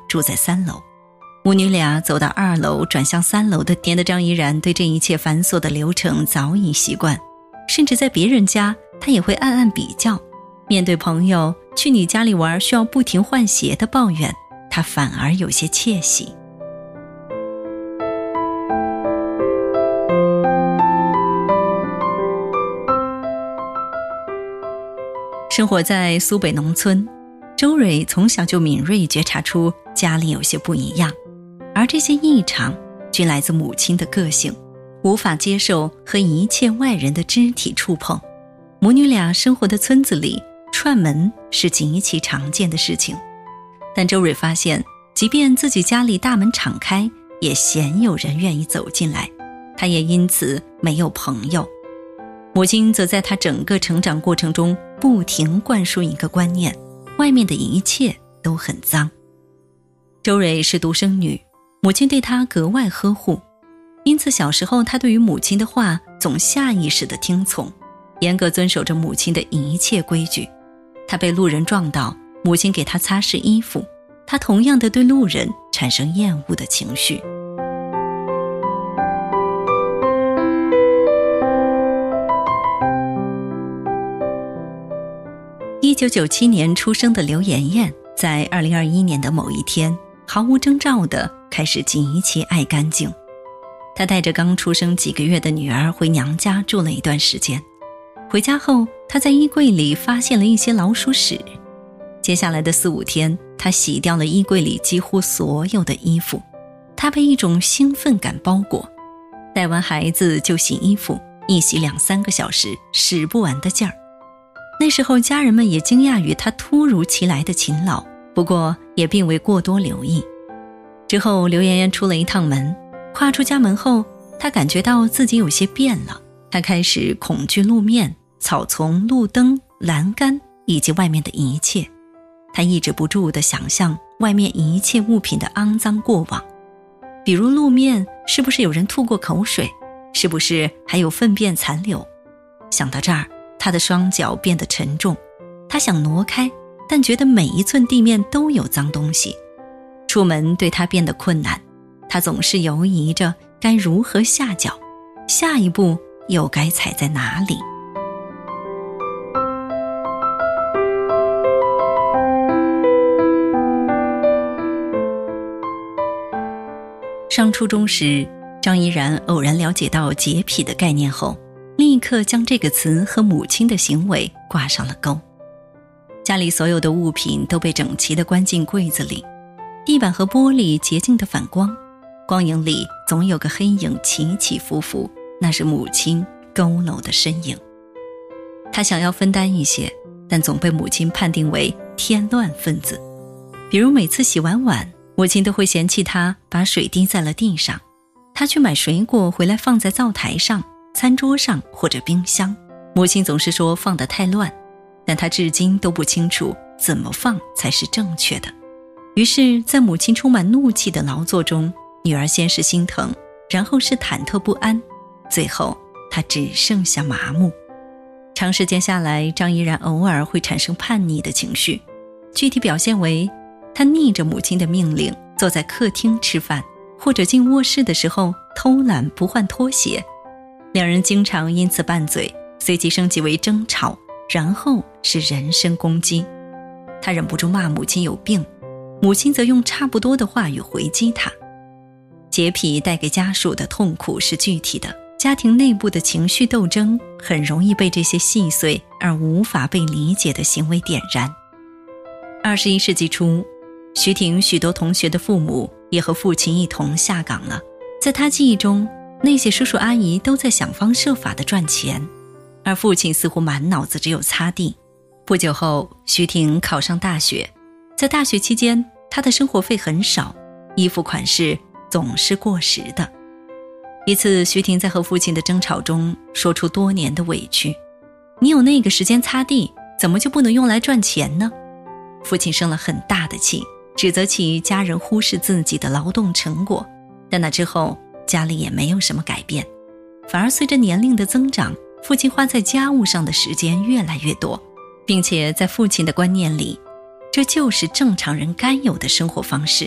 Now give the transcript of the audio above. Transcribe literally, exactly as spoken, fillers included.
住在三楼。母女俩走到二楼转向三楼的点的张怡然对这一切繁琐的流程早已习惯，甚至在别人家她也会暗暗比较。面对朋友去你家里玩需要不停换鞋的抱怨，她反而有些窃喜。生活在苏北农村，周蕊从小就敏锐觉察出家里有些不一样，而这些异常均来自母亲的个性，无法接受和一切外人的肢体触碰。母女俩生活的村子里，串门是极其常见的事情，但周蕊发现，即便自己家里大门敞开，也鲜有人愿意走进来，她也因此没有朋友。母亲则在她整个成长过程中不停灌输一个观念，外面的一切都很脏。周蕊是独生女，母亲对她格外呵护，因此小时候她对于母亲的话总下意识地听从，严格遵守着母亲的一切规矩。她被路人撞到，母亲给她擦拭衣服，她同样的对路人产生厌恶的情绪。一九九七年出生的刘妍妍，在二零二一年的某一天，毫无征兆地开始极其爱干净。她带着刚出生几个月的女儿回娘家住了一段时间。回家后，她在衣柜里发现了一些老鼠屎。接下来的四五天，她洗掉了衣柜里几乎所有的衣服。她被一种兴奋感包裹，带完孩子就洗衣服，一洗两三个小时，使不完的劲儿。那时候家人们也惊讶于她突如其来的勤劳，不过也并未过多留意。之后刘妍妍出了一趟门，跨出家门后，她感觉到自己有些变了。她开始恐惧路面、草丛、路灯、栏杆以及外面的一切。她抑制不住地想象外面一切物品的肮脏过往，比如路面是不是有人吐过口水，是不是还有粪便残留。想到这儿，她的双脚变得沉重，她想挪开，但觉得每一寸地面都有脏东西。出门对她变得困难，她总是犹疑着该如何下脚，下一步又该踩在哪里。上初中时，张怡然偶然了解到洁癖的概念后，立刻将这个词和母亲的行为挂上了钩。家里所有的物品都被整齐地关进柜子里，地板和玻璃洁净地反光，光影里总有个黑影起起伏伏，那是母亲佝偻的身影。他想要分担一些，但总被母亲判定为添乱分子。比如每次洗完碗，母亲都会嫌弃他把水滴在了地上，他去买水果回来放在灶台上、餐桌上或者冰箱，母亲总是说放得太乱，但他至今都不清楚怎么放才是正确的。于是在母亲充满怒气的劳作中，女儿先是心疼，然后是忐忑不安，最后她只剩下麻木。长时间下来，张怡然偶尔会产生叛逆的情绪，具体表现为她逆着母亲的命令坐在客厅吃饭，或者进卧室的时候偷懒不换拖鞋。两人经常因此拌嘴，随即升级为争吵，然后是人身攻击。她忍不住骂母亲有病，母亲则用差不多的话语回击她。洁癖带给家属的痛苦是具体的，家庭内部的情绪斗争很容易被这些细碎而无法被理解的行为点燃。二十一世纪初，徐婷许多同学的父母也和父亲一同下岗了。在他记忆中，那些叔叔阿姨都在想方设法地赚钱，而父亲似乎满脑子只有擦地。不久后，徐婷考上大学，在大学期间，她的生活费很少，衣服款式总是过时的。一次，徐婷在和父亲的争吵中说出多年的委屈：你有那个时间擦地，怎么就不能用来赚钱呢？父亲生了很大的气，指责起家人忽视自己的劳动成果。但那之后，家里也没有什么改变，反而随着年龄的增长，父亲花在家务上的时间越来越多，并且在父亲的观念里，这就是正常人该有的生活方式。